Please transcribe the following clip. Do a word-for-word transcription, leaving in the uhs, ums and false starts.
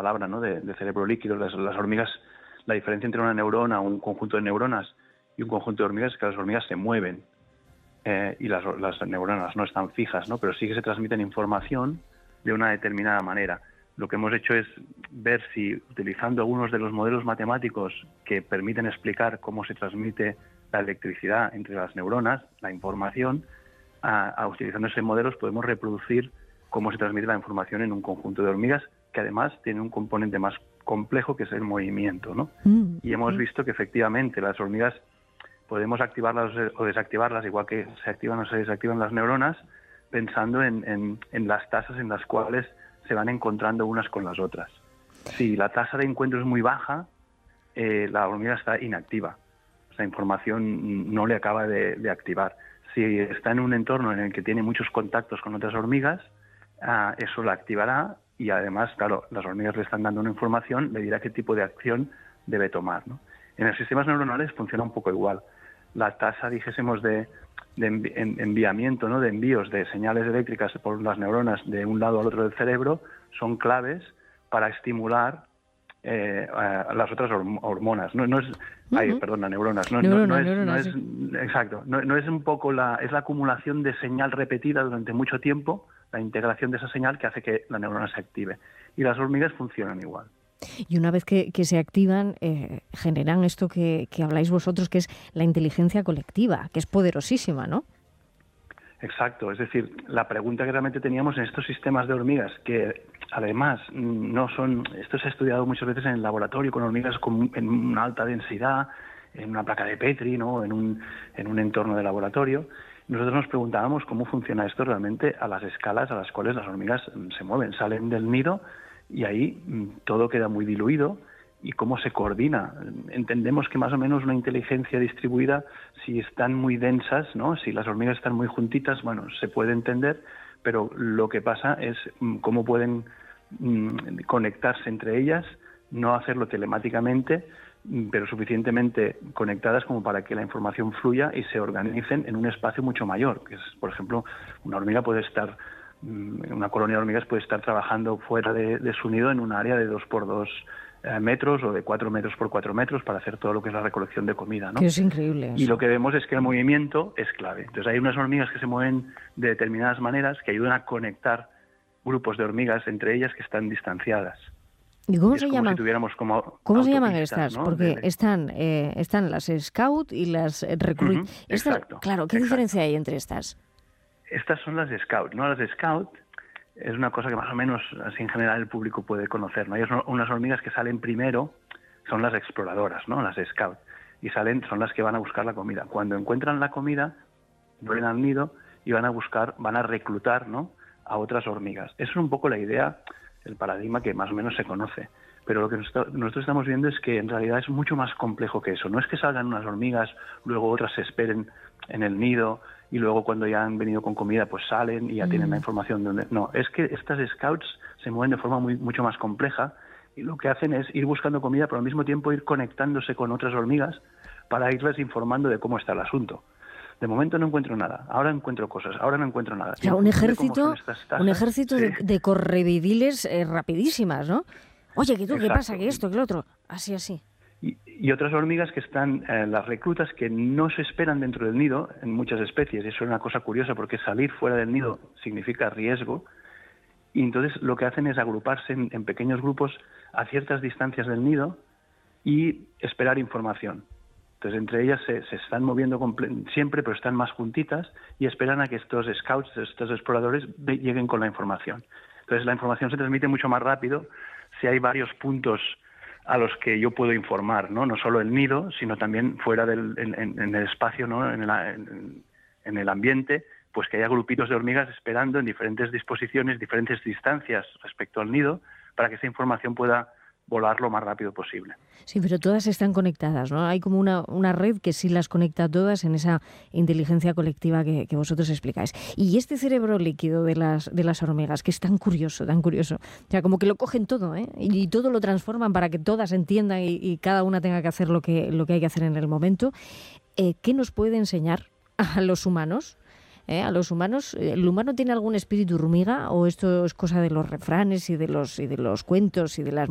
palabra, ¿no?, de, de cerebro líquido. Las, las hormigas, la diferencia entre una neurona o un conjunto de neuronas y un conjunto de hormigas es que las hormigas se mueven eh, y las, las neuronas no están fijas, ¿no?, pero sí que se transmiten información de una determinada manera. Lo que hemos hecho es ver si, utilizando algunos de los modelos matemáticos que permiten explicar cómo se transmite la electricidad entre las neuronas, la información, a, a utilizando esos modelos podemos reproducir cómo se transmite la información en un conjunto de hormigas que además tiene un componente más complejo que es el movimiento, ¿no? Mm, y hemos mm. visto que efectivamente las hormigas podemos activarlas o desactivarlas, igual que se activan o se desactivan las neuronas, pensando en, en, en las tasas en las cuales se van encontrando unas con las otras. Si la tasa de encuentro es muy baja, eh, la hormiga está inactiva. Esa información no le acaba de, de activar. Si está en un entorno en el que tiene muchos contactos con otras hormigas, ah, eso la activará y además, claro, las hormigas le están dando una información, le dirá qué tipo de acción debe tomar, ¿no? En los sistemas neuronales funciona un poco igual. La tasa, dijésemos, de, de envi en, enviamiento, ¿no?, de envíos de señales eléctricas por las neuronas de un lado al otro del cerebro son claves para estimular eh, a las otras hormonas. No, no es, uh-huh. ay, perdona, neuronas. No, Neurona, no, no es, neurona, no es sí. Exacto. No, no es un poco la, es la acumulación de señal repetida durante mucho tiempo, la integración de esa señal que hace que la neurona se active. Y las hormigas funcionan igual. Y una vez que, que se activan, eh, generan esto que, que habláis vosotros, que es la inteligencia colectiva, que es poderosísima, ¿no? Exacto. Es decir, la pregunta que realmente teníamos en estos sistemas de hormigas, que además no son... Esto se ha estudiado muchas veces en el laboratorio con hormigas con, en una alta densidad, en una placa de Petri, ¿no?, en un, en un entorno de laboratorio. Nosotros nos preguntábamos cómo funciona esto realmente a las escalas a las cuales las hormigas se mueven, salen del nido y ahí todo queda muy diluido. ¿Y cómo se coordina? Entendemos que más o menos una inteligencia distribuida, si están muy densas, ¿no?, si las hormigas están muy juntitas, bueno, se puede entender, pero lo que pasa es cómo pueden mmm, conectarse entre ellas, no hacerlo telemáticamente, pero suficientemente conectadas como para que la información fluya y se organicen en un espacio mucho mayor. Que es, por ejemplo, una hormiga puede estar, una colonia de hormigas puede estar trabajando fuera de, de su nido en un área de dos por dos eh, metros o de cuatro metros por cuatro metros para hacer todo lo que es la recolección de comida, ¿no? Que es increíble eso. Y lo que vemos es que el movimiento es clave. Entonces hay unas hormigas que se mueven de determinadas maneras que ayudan a conectar grupos de hormigas entre ellas que están distanciadas. ¿Y cómo y se es llaman? Como si tuviéramos como ¿Cómo se llaman estas? ¿no? Porque de... están eh, están las Scout y las Recruit. Uh-huh, estas, exacto. Claro, ¿qué exacto. diferencia hay entre estas? Estas son las Scout, ¿no? Las Scout es una cosa que más o menos así en general el público puede conocer, ¿no? Hay unas hormigas que salen primero, son las exploradoras, ¿no?, las Scout, y salen, son las que van a buscar la comida. Cuando encuentran la comida, vuelven al nido y van a buscar, van a reclutar, ¿no?, a otras hormigas. Eso es un poco la idea, el paradigma que más o menos se conoce. Pero lo que nosotros estamos viendo es que en realidad es mucho más complejo que eso. No es que salgan unas hormigas, luego otras se esperen en el nido y luego cuando ya han venido con comida pues salen y ya mm. tienen la información de dónde... No, es que estas scouts se mueven de forma muy, mucho más compleja y lo que hacen es ir buscando comida, pero al mismo tiempo ir conectándose con otras hormigas para irles informando de cómo está el asunto. De momento no encuentro nada, ahora encuentro cosas, ahora no encuentro nada. O sea, un ejército, tasas, un ejército sí. de, de correvidiles eh, rapidísimas, ¿no? Oye, que tú, Exacto. ¿qué pasa? Que esto, que lo otro. Así, así. Y, y otras hormigas que están, eh, las reclutas, que no se esperan dentro del nido en muchas especies. Eso es una cosa curiosa porque salir fuera del nido significa riesgo. Y entonces lo que hacen es agruparse en, en pequeños grupos a ciertas distancias del nido y esperar información. Entonces entre ellas se, se están moviendo siempre, pero están más juntitas y esperan a que estos scouts, estos exploradores, lleguen con la información. Entonces la información se transmite mucho más rápido si hay varios puntos a los que yo puedo informar, ¿no? No solo el nido, sino también fuera del en, en, en el espacio, ¿no?, en, la, en, en el ambiente, pues que haya grupitos de hormigas esperando en diferentes disposiciones, diferentes distancias respecto al nido, para que esa información pueda volar lo más rápido posible. Sí, pero todas están conectadas, ¿no? Hay como una, una red que sí las conecta a todas en esa inteligencia colectiva que, que vosotros explicáis. Y este cerebro líquido de las, de las hormigas, que es tan curioso, tan curioso, o sea, como que lo cogen todo, ¿eh? Y, y todo lo transforman para que todas entiendan y, y cada una tenga que hacer lo que, lo que hay que hacer en el momento. Eh, ¿Qué nos puede enseñar a los humanos? ¿Eh? A los humanos, ¿el humano tiene algún espíritu hormiga o esto es cosa de los refranes y de los, y de los cuentos y de las